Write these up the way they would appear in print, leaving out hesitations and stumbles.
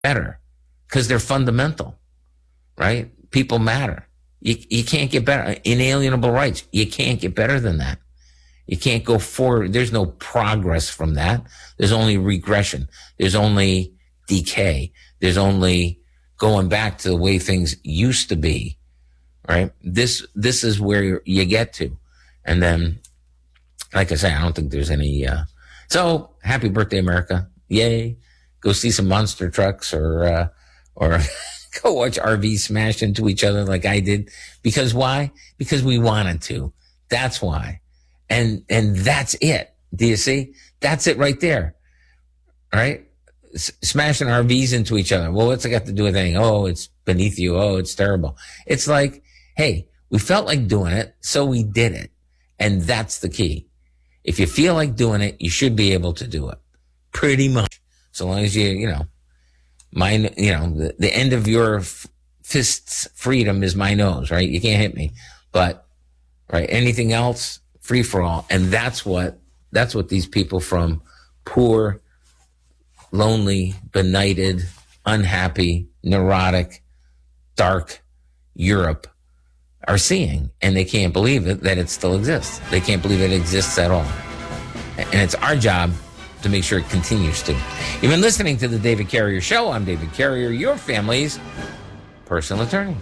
better because they're fundamental, right? People matter. You can't get better. Inalienable rights. You can't get better than that. You can't go forward. There's no progress from that. There's only regression. There's only decay. There's only going back to the way things used to be, right? This is where you get to. And then, like I say, I don't think there's any, so happy birthday, America. Yay. Go see some monster trucks or go watch RVs smash into each other like I did. Because why? Because we wanted to. That's why. And that's it. Do you see? That's it right there. All right? Smashing RVs into each other. Well, what's it got to do with anything? Oh, it's beneath you. Oh, it's terrible. It's like, hey, we felt like doing it, so we did it. And that's the key. If you feel like doing it, you should be able to do it. Pretty much. So long as the end of your fist's freedom is my nose, right? You can't hit me. But, right, anything else, free for all. And that's what these people from poor, lonely, benighted, unhappy, neurotic, dark Europe are seeing. And they can't believe it, that it still exists. They can't believe it exists at all. And it's our job to make sure it continues to. You've been listening to The David Carrier Show. I'm David Carrier, your family's personal attorney.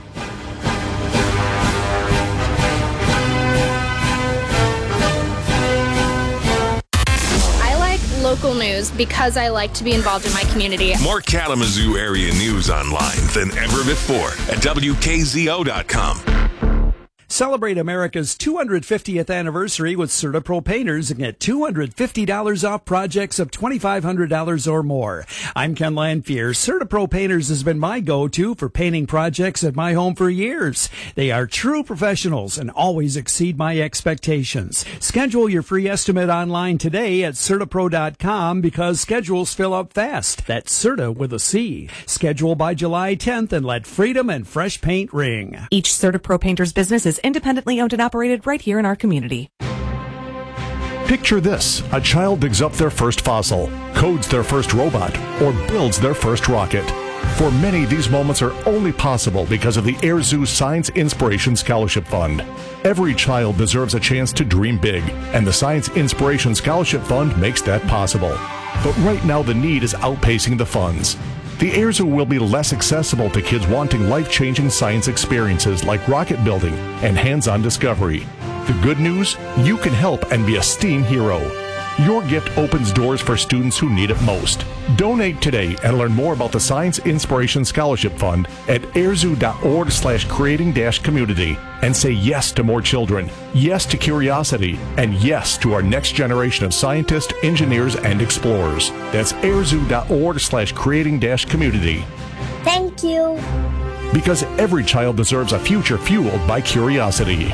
Local news because I like to be involved in my community. More Kalamazoo area news online than ever before at WKZO.com. Celebrate America's 250th anniversary with CertaPro Painters and get $250 off projects of $2,500 or more. I'm Ken Lanfear. CertaPro Painters has been my go-to for painting projects at my home for years. They are true professionals and always exceed my expectations. Schedule your free estimate online today at CertaPro.com because schedules fill up fast. That's Certa with a C. Schedule by July 10th and let freedom and fresh paint ring. Each CertaPro Painters business is independently owned and operated right here in our community. Picture this. A child digs up their first fossil, codes their first robot, or builds their first rocket. For many, these moments are only possible because of the Air Zoo Science Inspiration Scholarship Fund. Every child deserves a chance to dream big, and the Science Inspiration Scholarship Fund makes that possible. But right now, the need is outpacing the funds. The Air Zoo will be less accessible to kids wanting life-changing science experiences like rocket building and hands-on discovery. The good news? You can help and be a STEAM hero. Your gift opens doors for students who need it most. Donate today and learn more about the Science Inspiration Scholarship Fund at airzoo.org/creating-community and say yes to more children, yes to curiosity, and yes to our next generation of scientists, engineers, and explorers. That's airzoo.org/creating-community. Thank you. Because every child deserves a future fueled by curiosity.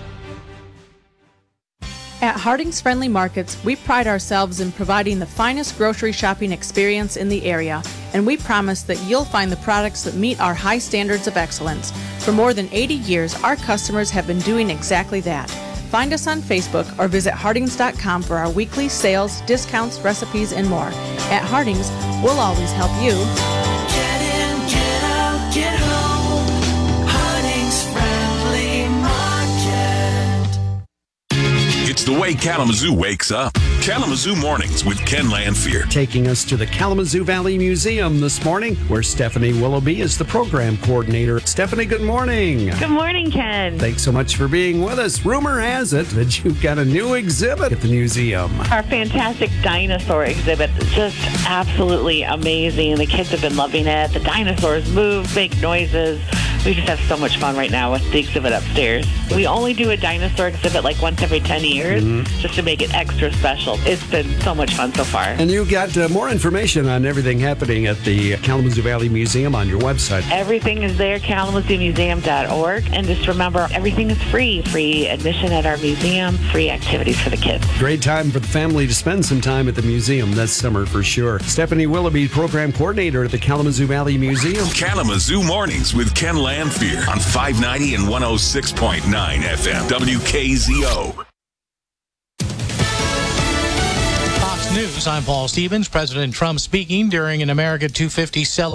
At Harding's Friendly Markets, we pride ourselves in providing the finest grocery shopping experience in the area, and we promise that you'll find the products that meet our high standards of excellence. For more than 80 years, our customers have been doing exactly that. Find us on Facebook or visit hardings.com for our weekly sales, discounts, recipes, and more. At Hardings, we'll always help you. Get in, get out, get home. Harding's Friendly Market. It's the way Kalamazoo wakes up. Kalamazoo Mornings with Ken Lanfear. Taking us to the Kalamazoo Valley Museum this morning, where Stephanie Willoughby is the program coordinator. Stephanie, good morning. Good morning, Ken. Thanks so much for being with us. Rumor has it that you've got a new exhibit at the museum. Our fantastic dinosaur exhibit is just absolutely amazing. The kids have been loving it. The dinosaurs move, make noises. We just have so much fun right now with the exhibit upstairs. We only do a dinosaur exhibit like once every 10 years just to make it extra special. It's been so much fun so far. And you got more information on everything happening at the Kalamazoo Valley Museum on your website. Everything is there, KalamazooMuseum.org. And just remember, everything is free. Free admission at our museum, free activities for the kids. Great time for the family to spend some time at the museum this summer for sure. Stephanie Willoughby, program coordinator at the Kalamazoo Valley Museum. Kalamazoo Mornings with Ken Lanfear on 590 and 106.9 FM. WKZO. News, I'm Paul Stevens. President Trump speaking during an America 250 celebration.